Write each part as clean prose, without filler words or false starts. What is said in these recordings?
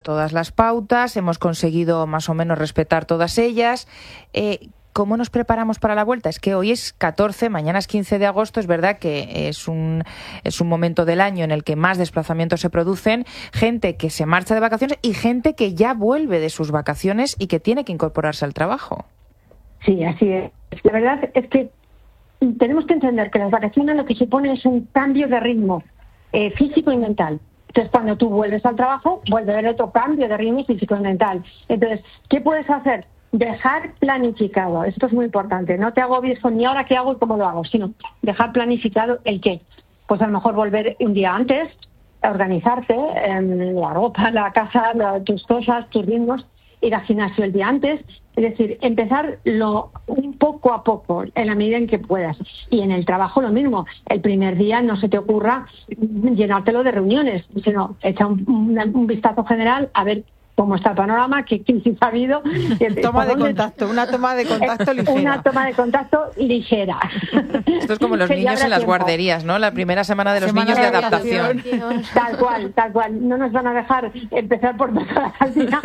todas las pautas, hemos conseguido más o menos respetar todas ellas. ¿Cómo nos preparamos para la vuelta? Es que hoy es 14, mañana es 15 de agosto. Es verdad que es un momento del año en el que más desplazamientos se producen, gente que se marcha de vacaciones y gente que ya vuelve de sus vacaciones y que tiene que incorporarse al trabajo. Sí, así es. La verdad es que tenemos que entender que las vacaciones lo que supone es un cambio de ritmo físico y mental. Entonces, cuando tú vuelves al trabajo, vuelve a haber otro cambio de ritmo físico y mental. Entonces, ¿qué puedes hacer? Dejar planificado, esto es muy importante, no te agobies con ni ahora qué hago y cómo lo hago, sino dejar planificado el qué. Pues a lo mejor volver un día antes, organizarte, la ropa, la casa, tus cosas, tus ritmos, ir al gimnasio el día antes, es decir, empezarlo un poco a poco, en la medida en que puedas. Y en el trabajo lo mismo, el primer día no se te ocurra llenártelo de reuniones, sino echa un vistazo general a ver cómo está el panorama, qué crisis ha habido. Una toma de contacto ligera. Una toma de contacto ligera. Esto es como los niños en las guarderías, ¿no? La primera semana de los niños de adaptación. Tal cual. No nos van a dejar empezar por 2 horas al día.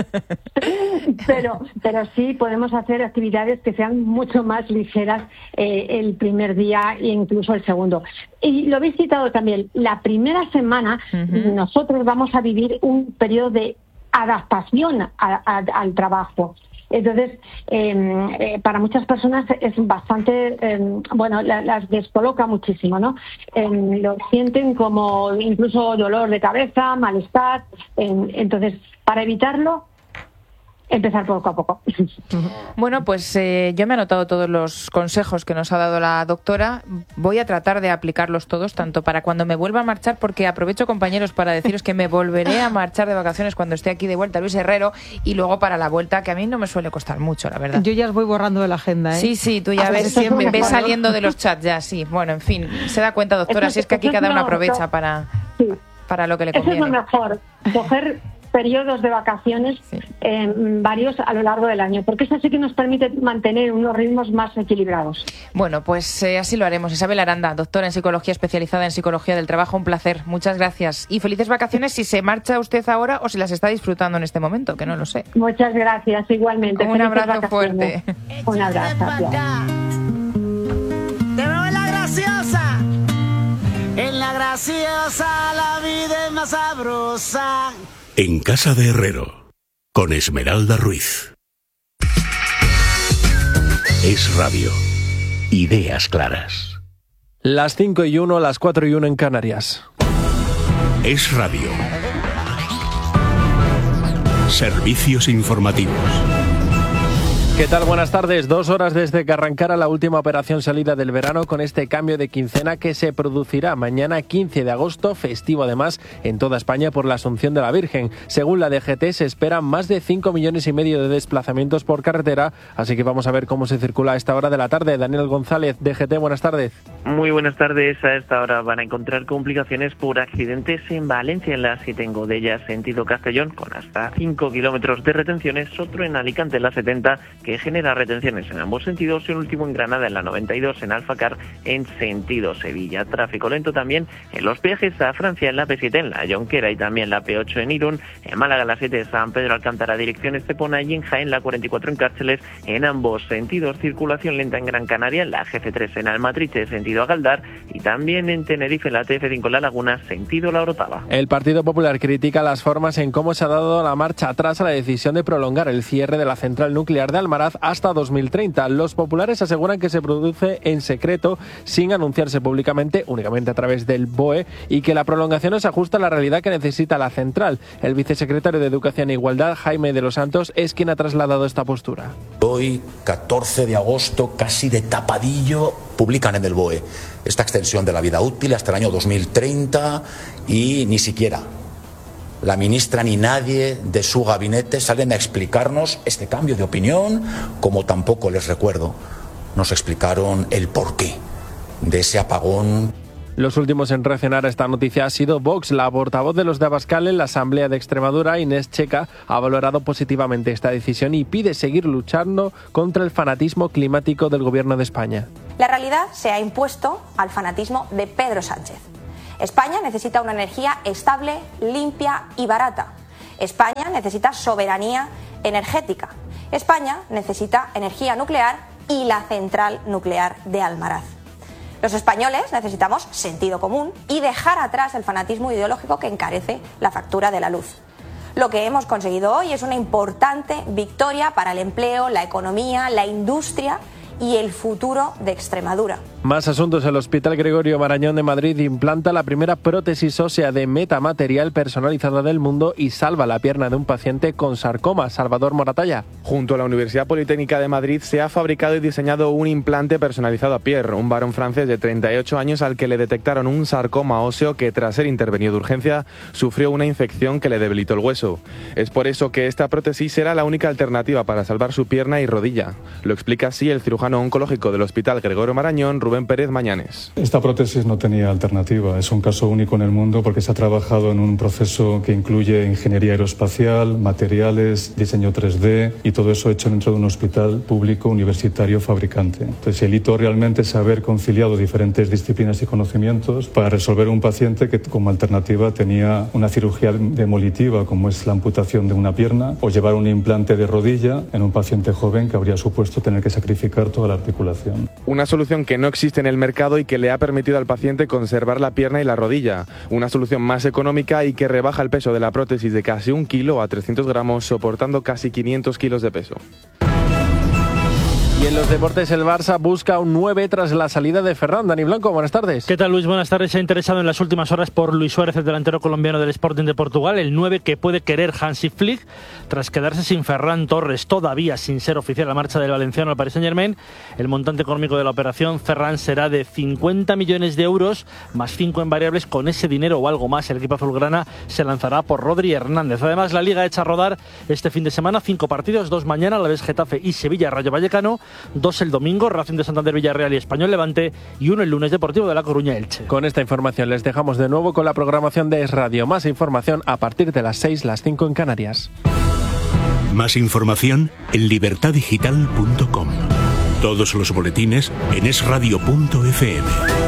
Pero sí podemos hacer actividades que sean mucho más ligeras el primer día e incluso el segundo. Y lo habéis citado también, la primera semana nosotros vamos a vivir un periodo de adaptación al trabajo. Entonces, para muchas personas es bastante, las descoloca muchísimo, ¿no? Lo sienten como incluso dolor de cabeza, malestar. Entonces, para evitarlo, empezar poco a poco. Bueno, pues yo me he anotado todos los consejos que nos ha dado la doctora. Voy a tratar de aplicarlos todos, tanto para cuando me vuelva a marchar, porque aprovecho, compañeros, para deciros que me volveré a marchar de vacaciones cuando esté aquí de vuelta, Luis Herrero, y luego para la vuelta, que a mí no me suele costar mucho, la verdad. Yo ya os voy borrando de la agenda, ¿eh? Sí, tú ya ves saliendo de los chats ya, sí. Bueno, en fin, se da cuenta, doctora, si es que aquí cada uno aprovecha para lo que le conviene. Eso es lo mejor, coger periodos de vacaciones varios a lo largo del año, porque eso sí que nos permite mantener unos ritmos más equilibrados. Bueno, pues así lo haremos. Isabel Aranda, doctora en psicología, especializada en psicología del trabajo, un placer, muchas gracias y felices vacaciones si se marcha usted ahora o si las está disfrutando en este momento, que no lo sé. Muchas gracias, igualmente. Un abrazo fuerte. Un abrazo. Te veo en la graciosa. En la graciosa la vida es más sabrosa. En Casa de Herrero, con Esmeralda Ruiz. Es Radio. Ideas claras. Las 5:01, las 4:01 en Canarias. Es Radio. Servicios informativos. ¿Qué tal? Buenas tardes. 2 horas desde que arrancara la última operación salida del verano con este cambio de quincena que se producirá mañana 15 de agosto, festivo además en toda España por la Asunción de la Virgen. Según la DGT se esperan más de 5,5 millones de desplazamientos por carretera, así que vamos a ver cómo se circula a esta hora de la tarde. Daniel González, DGT, buenas tardes. Muy buenas tardes. A esta hora van a encontrar complicaciones por accidentes en Valencia, en la 7 en Godella, sentido Castellón, con hasta 5 kilómetros de retenciones, otro en Alicante, en la 70, que genera retenciones en ambos sentidos, y un último en Granada, en la 92, en Alfacar, en sentido Sevilla. Tráfico lento también en los viajes a Francia, en la P7, en la Jonquera, y también la P8 en Irún, en Málaga, la 7 de San Pedro Alcántara, dirección Estepona, y en Jaén, la 44 en Cárceles, en ambos sentidos. Circulación lenta en Gran Canaria, en la GC3 en Almatriche, sentido a Galdar, y también en Tenerife, en la TF5 en La Laguna, sentido La Orotava. El Partido Popular critica las formas en cómo se ha dado la marcha atrás a la decisión de prolongar el cierre de la central nuclear de Almaraz hasta 2030. Los populares aseguran que se produce en secreto, sin anunciarse públicamente, únicamente a través del BOE, y que la prolongación no se ajusta a la realidad que necesita la central. El vicesecretario de Educación e Igualdad, Jaime de los Santos, es quien ha trasladado esta postura. Hoy, 14 de agosto, casi de tapadillo, publican en el BOE esta extensión de la vida útil hasta el año 2030, y ni siquiera la ministra ni nadie de su gabinete salen a explicarnos este cambio de opinión, como tampoco, les recuerdo, nos explicaron el porqué de ese apagón. Los últimos en reaccionar a esta noticia ha sido Vox. La portavoz de los de Abascal en la Asamblea de Extremadura, Inés Checa, ha valorado positivamente esta decisión y pide seguir luchando contra el fanatismo climático del Gobierno de España. La realidad se ha impuesto al fanatismo de Pedro Sánchez. España necesita una energía estable, limpia y barata. España necesita soberanía energética. España necesita energía nuclear y la central nuclear de Almaraz. Los españoles necesitamos sentido común y dejar atrás el fanatismo ideológico que encarece la factura de la luz. Lo que hemos conseguido hoy es una importante victoria para el empleo, la economía, la industria y el futuro de Extremadura. Más asuntos. El Hospital Gregorio Marañón de Madrid implanta la primera prótesis ósea de metamaterial personalizada del mundo y salva la pierna de un paciente con sarcoma. Salvador Moratalla. Junto a la Universidad Politécnica de Madrid se ha fabricado y diseñado un implante personalizado a Pierre, un varón francés de 38 años al que le detectaron un sarcoma óseo que, tras ser intervenido de urgencia, sufrió una infección que le debilitó el hueso. Es por eso que esta prótesis será la única alternativa para salvar su pierna y rodilla. Lo explica así el cirujano oncológico del Hospital Gregorio Marañón, Rubén Pérez Mañanes. Esta prótesis no tenía alternativa, es un caso único en el mundo porque se ha trabajado en un proceso que incluye ingeniería aeroespacial, materiales, diseño 3D y todo eso hecho dentro de un hospital público universitario fabricante. Entonces el hito realmente es haber conciliado diferentes disciplinas y conocimientos para resolver un paciente que como alternativa tenía una cirugía demolitiva como es la amputación de una pierna o llevar un implante de rodilla en un paciente joven que habría supuesto tener que sacrificar toda la articulación. Una solución que no existe en el mercado y que le ha permitido al paciente conservar la pierna y la rodilla. Una solución más económica y que rebaja el peso de la prótesis de casi 1 kilo a 300 gramos, soportando casi 500 kilos de peso. Y en los deportes el Barça busca un 9 tras la salida de Ferran. Dani Blanco, buenas tardes. ¿Qué tal, Luis? Buenas tardes. Se ha interesado en las últimas horas por Luis Suárez, el delantero colombiano del Sporting de Portugal, el 9 que puede querer Hansi Flick tras quedarse sin Ferran Torres, todavía sin ser oficial la marcha del valenciano al Paris Saint-Germain. El montante económico de la operación Ferran será de 50 millones de euros más 5 en variables. Con ese dinero o algo más el equipo azulgrana se lanzará por Rodri Hernández. Además, la Liga echa a rodar este fin de semana 5 partidos, 2 mañana, Alavés Getafe y Sevilla Rayo Vallecano, 2 el domingo, Racing de Santander Villarreal y Español Levante, y 1 el lunes, Deportivo de La Coruña Elche. Con esta información les dejamos de nuevo con la programación de Es Radio. Más información a partir de las 6, las 5 en Canarias. Más información en libertadigital.com. Todos los boletines en esradio.fm.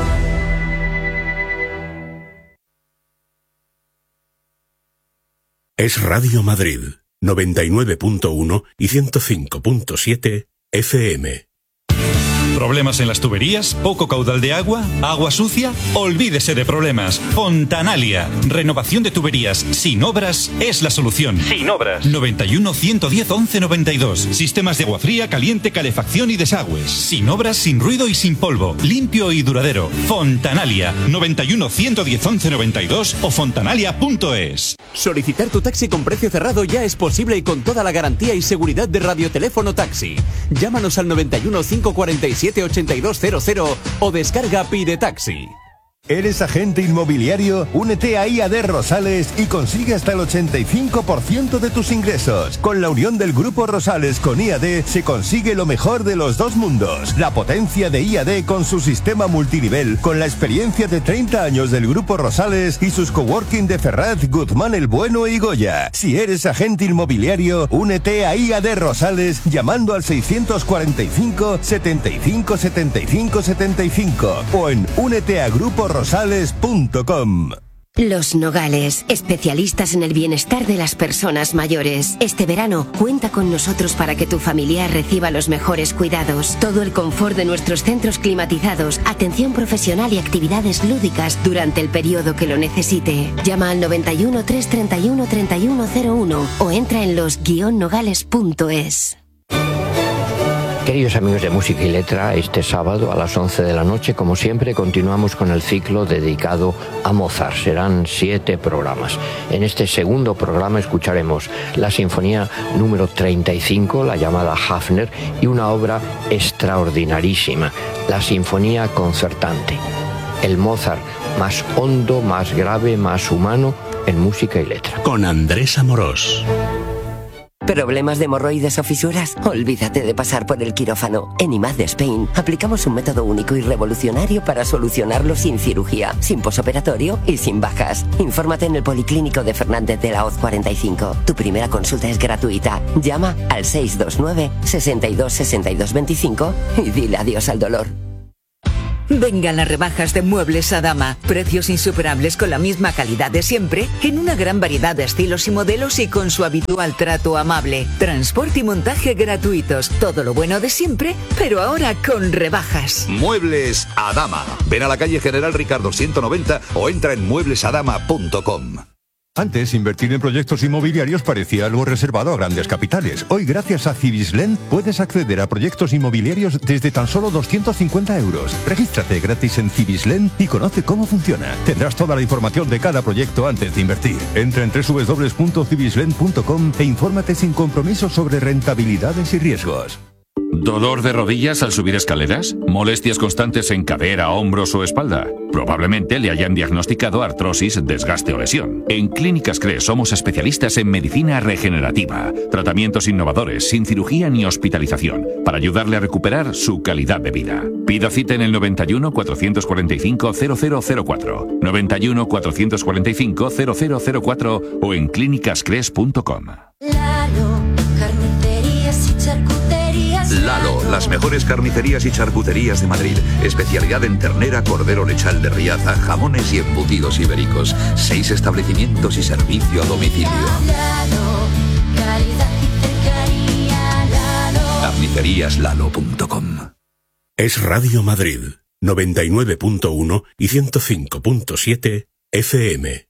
Es Radio Madrid, 99.1 y 105.7 FM. ¿Problemas en las tuberías? ¿Poco caudal de agua? ¿Agua sucia? Olvídese de problemas. Fontanalia. Renovación de tuberías sin obras es la solución. Sin obras. 91 110 11 92. Sistemas de agua fría, caliente, calefacción y desagües. Sin obras, sin ruido y sin polvo. Limpio y duradero. Fontanalia. 91 110 11 92 o fontanalia.es. Solicitar tu taxi con precio cerrado ya es posible y con toda la garantía y seguridad de Radioteléfono Taxi. Llámanos al 91 547 8200 o descarga Pide Taxi. ¿Eres agente inmobiliario? Únete a IAD Rosales y consigue hasta el 85% de tus ingresos. Con la unión del Grupo Rosales con IAD se consigue lo mejor de los dos mundos. La potencia de IAD con su sistema multinivel, con la experiencia de 30 años del Grupo Rosales y sus coworking de Ferraz, Guzmán el Bueno y Goya. Si eres agente inmobiliario, únete a IAD Rosales llamando al 645 75 75 75 o en úneteagruporosales.com. Los Nogales, especialistas en el bienestar de las personas mayores. Este verano, cuenta con nosotros para que tu familiar reciba los mejores cuidados. Todo el confort de nuestros centros climatizados, atención profesional y actividades lúdicas durante el periodo que lo necesite. Llama al 91 331 3101 o entra en los-nogales.es. Queridos amigos de Música y Letra, este sábado a las 11 de la noche, como siempre, continuamos con el ciclo dedicado a Mozart. Serán 7 programas. En este segundo programa escucharemos la Sinfonía número 35, la llamada Hafner, y una obra extraordinarísima, la Sinfonía Concertante. El Mozart más hondo, más grave, más humano en Música y Letra. Con Andrés Amorós. ¿Problemas de hemorroides o fisuras? Olvídate de pasar por el quirófano. En IMAD de Spain aplicamos un método único y revolucionario para solucionarlo sin cirugía, sin posoperatorio y sin bajas. Infórmate en el Policlínico de Fernández de la Hoz 45. Tu primera consulta es gratuita. Llama al 629 62 62 25 y dile adiós al dolor. Vengan las rebajas de Muebles Adama. Precios insuperables con la misma calidad de siempre, en una gran variedad de estilos y modelos y con su habitual trato amable. Transporte y montaje gratuitos. Todo lo bueno de siempre, pero ahora con rebajas. Muebles Adama. Ven a la calle General Ricardo 190 o entra en mueblesadama.com. Antes, invertir en proyectos inmobiliarios parecía algo reservado a grandes capitales. Hoy, gracias a Cibislen, puedes acceder a proyectos inmobiliarios desde tan solo 250 euros. Regístrate gratis en Cibislen y conoce cómo funciona. Tendrás toda la información de cada proyecto antes de invertir. Entra en www.cibislen.com e infórmate sin compromiso sobre rentabilidades y riesgos. ¿Dolor de rodillas al subir escaleras? ¿Molestias constantes en cadera, hombros o espalda? Probablemente le hayan diagnosticado artrosis, desgaste o lesión. En Clínicas CRE somos especialistas en medicina regenerativa. Tratamientos innovadores, sin cirugía ni hospitalización, para ayudarle a recuperar su calidad de vida. Pida cita en el 91 445 0004, 91 445 0004 o en clínicascres.com. Lalo, las mejores carnicerías y charcuterías de Madrid. Especialidad en ternera, cordero lechal de Riaza, jamones y embutidos ibéricos. 6 establecimientos y servicio a domicilio. Carniceríaslalo.com. Es Radio Madrid, 99.1 y 105.7 FM.